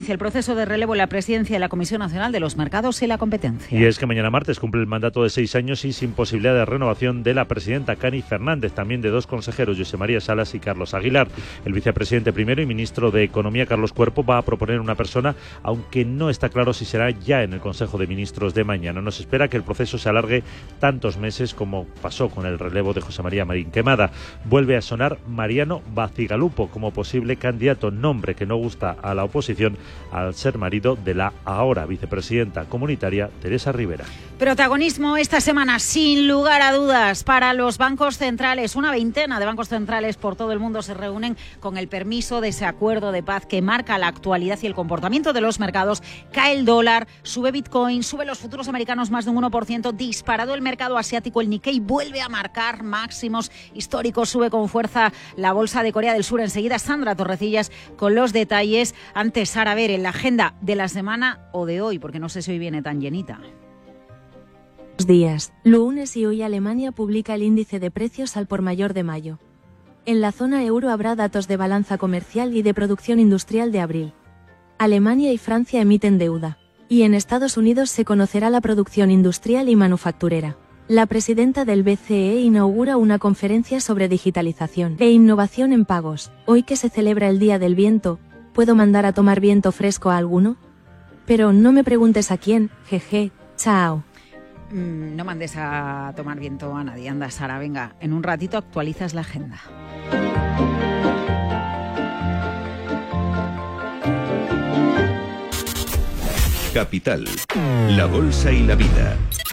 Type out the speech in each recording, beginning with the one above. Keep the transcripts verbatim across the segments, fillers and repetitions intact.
inicia el proceso de relevo en la presidencia de la Comisión Nacional de los Mercados y la Competencia. Y es que mañana martes cumple el mandato de seis años y sin posibilidad de renovación de la presidenta Cani Fernández, también de dos consejeros, José María Salas y Carlos Aguilar. El vicepresidente primero y ministro de Economía, Carlos Cuerpo, va a proponer una persona, aunque no está claro si será ya en el Consejo de Ministros de mañana. No se espera que el proceso se alargue tantos meses como pasó con el relevo de José María Marín Quemada. Vuelve a sonar Mariano Bacigalupo como posible candidato, nombre que no gusta a la oposición al ser marido de la ahora vicepresidenta comunitaria Teresa Rivera. Protagonismo esta semana, sin lugar a dudas, para los bancos centrales. Una veintena de bancos centrales por todo el mundo se reúnen con el permiso de ese acuerdo de paz que marca la actualidad y el comportamiento de los mercados. Cae el dólar, sube Bitcoin, sube los futuros americanos más de un uno por ciento, disparado el mercado asiático, el Nikkei vuelve a marcar máximos históricos, sube con fuerza la bolsa de Corea del Sur. Enseguida Sandra Torrecillas con los detalles. Antes, Sara, a ver, en la agenda de la semana o de hoy, porque no sé si hoy viene tan llenita. Días, lunes y hoy Alemania publica el índice de precios al por mayor de mayo. En la zona euro habrá datos de balanza comercial y de producción industrial de abril. Alemania y Francia emiten deuda. Y en Estados Unidos se conocerá la producción industrial y manufacturera. La presidenta del B C E inaugura una conferencia sobre digitalización e innovación en pagos. Hoy que se celebra el Día del Viento, ¿puedo mandar a tomar viento fresco a alguno? Pero no me preguntes a quién, jeje, chao. Mm, no mandes a tomar viento a nadie. Anda, Sara, venga, en un ratito actualizas la agenda. Capital, la bolsa y la vida.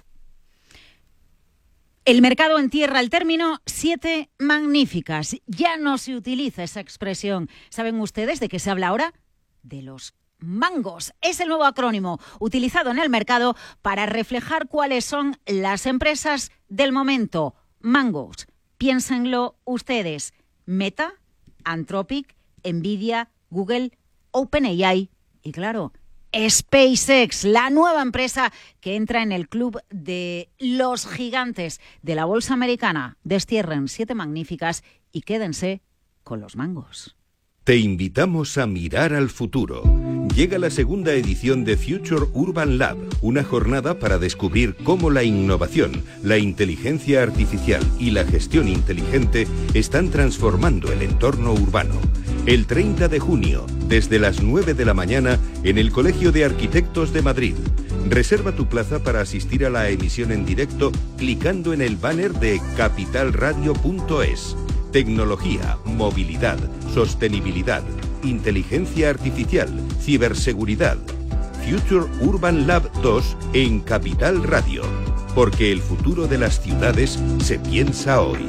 El mercado entierra el término siete magníficas. Ya no se utiliza esa expresión. ¿Saben ustedes de qué se habla ahora? De los mangos. Es el nuevo acrónimo utilizado en el mercado para reflejar cuáles son las empresas del momento. Mangos. Piénsenlo ustedes. Meta, Anthropic, Nvidia, Google, OpenAI y claro, SpaceX, la nueva empresa que entra en el club de los gigantes de la bolsa americana. Destierren siete magníficas y quédense con los mangos. Te invitamos a mirar al futuro. Llega la segunda edición de Future Urban Lab, una jornada para descubrir cómo la innovación, la inteligencia artificial y la gestión inteligente están transformando el entorno urbano. El treinta de junio, desde las nueve de la mañana, en el Colegio de Arquitectos de Madrid. Reserva tu plaza para asistir a la emisión en directo clicando en el banner de capital radio punto es. Tecnología, movilidad, sostenibilidad, inteligencia artificial, ciberseguridad. Future Urban Lab dos en Capital Radio. Porque el futuro de las ciudades se piensa hoy.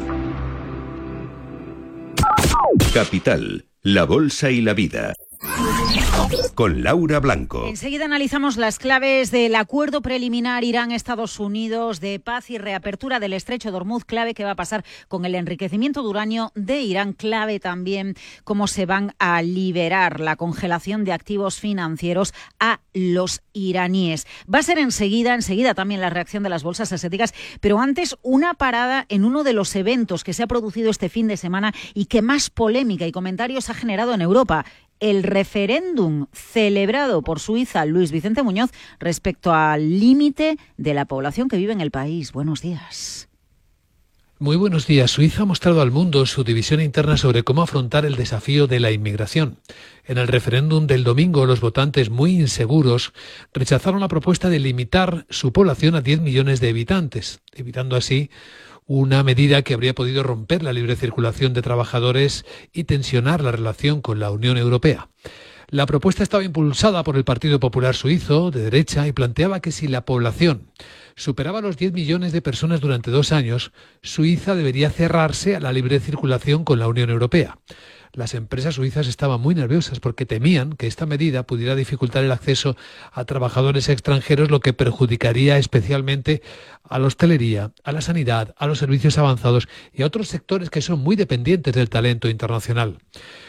Capital, la bolsa y la vida. Con Laura Blanco. Enseguida analizamos las claves del acuerdo preliminar Irán-Estados Unidos de paz y reapertura del estrecho de Hormuz, clave que va a pasar con el enriquecimiento de uranio de Irán, clave también cómo se van a liberar la congelación de activos financieros a los iraníes. Va a ser enseguida, enseguida también la reacción de las bolsas asiáticas, pero antes una parada en uno de los eventos que se ha producido este fin de semana y que más polémica y comentarios ha generado en Europa. El referéndum celebrado por Suiza, Luis Vicente Muñoz, respecto al límite de la población que vive en el país. Buenos días. Muy buenos días. Suiza ha mostrado al mundo su división interna sobre cómo afrontar el desafío de la inmigración. En el referéndum del domingo, los votantes muy inseguros rechazaron la propuesta de limitar su población a diez millones de habitantes, evitando así una medida que habría podido romper la libre circulación de trabajadores y tensionar la relación con la Unión Europea. La propuesta estaba impulsada por el Partido Popular Suizo, de derecha, y planteaba que si la población superaba los diez millones de personas durante dos años, Suiza debería cerrarse a la libre circulación con la Unión Europea. Las empresas suizas estaban muy nerviosas porque temían que esta medida pudiera dificultar el acceso a trabajadores extranjeros, lo que perjudicaría especialmente a la hostelería, a la sanidad, a los servicios avanzados y a otros sectores que son muy dependientes del talento internacional.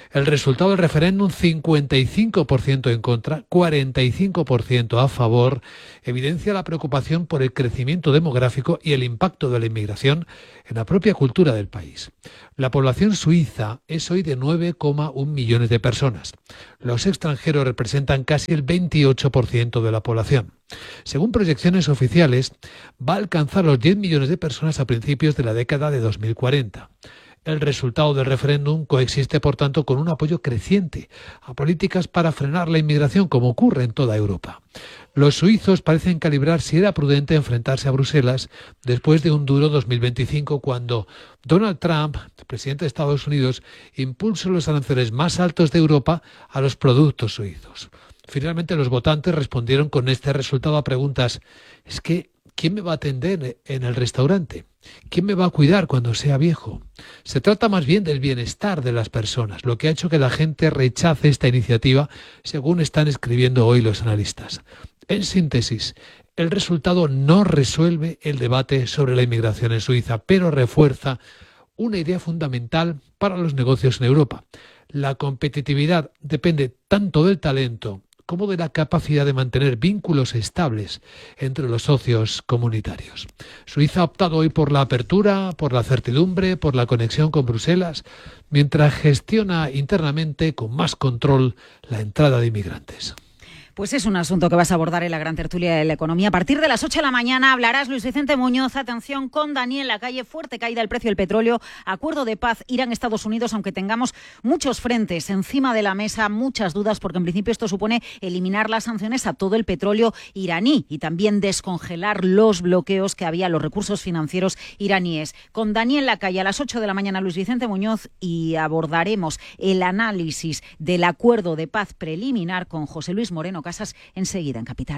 El resultado del referéndum, cincuenta y cinco por ciento en contra, cuarenta y cinco por ciento a favor, evidencia la preocupación por el crecimiento demográfico y el impacto de la inmigración en la propia cultura del país. La población suiza es hoy de nueve coma uno millones de personas. Los extranjeros representan casi el veintiocho por ciento de la población. Según proyecciones oficiales, va a alcanzar los diez millones de personas a principios de la década de dos mil cuarenta. El resultado del referéndum coexiste, por tanto, con un apoyo creciente a políticas para frenar la inmigración, como ocurre en toda Europa. Los suizos parecen calibrar si era prudente enfrentarse a Bruselas después de un duro dos mil veinticinco, cuando Donald Trump, presidente de Estados Unidos, impulsó los aranceles más altos de Europa a los productos suizos. Finalmente, los votantes respondieron con este resultado a preguntas: ¿es que quién me va a atender en el restaurante? ¿Quién me va a cuidar cuando sea viejo? Se trata más bien del bienestar de las personas, lo que ha hecho que la gente rechace esta iniciativa, según están escribiendo hoy los analistas. En síntesis, el resultado no resuelve el debate sobre la inmigración en Suiza, pero refuerza una idea fundamental para los negocios en Europa. La competitividad depende tanto del talento como de la capacidad de mantener vínculos estables entre los socios comunitarios. Suiza ha optado hoy por la apertura, por la certidumbre, por la conexión con Bruselas, mientras gestiona internamente con más control la entrada de inmigrantes. Pues es un asunto que vas a abordar en la gran tertulia de la economía. A partir de las ocho de la mañana hablarás, Luis Vicente Muñoz, atención, con Daniel Lacalle. Fuerte caída del precio del petróleo, acuerdo de paz Irán-Estados Unidos, aunque tengamos muchos frentes encima de la mesa, muchas dudas, porque en principio esto supone eliminar las sanciones a todo el petróleo iraní y también descongelar los bloqueos que había a los recursos financieros iraníes. Con Daniel Lacalle a las ocho de la mañana, Luis Vicente Muñoz, y abordaremos el análisis del acuerdo de paz preliminar con José Luis Moreno Casas enseguida en Capital.